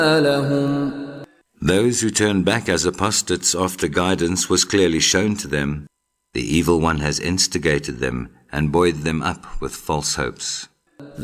لهم. Those who turned back as apostates after guidance was clearly shown to them, the evil one has instigated them and buoyed them up with false hopes.